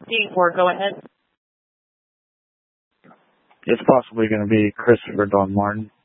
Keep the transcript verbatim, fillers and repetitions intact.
sixty-four, go ahead. It's possibly going to be Christopher Don Martin.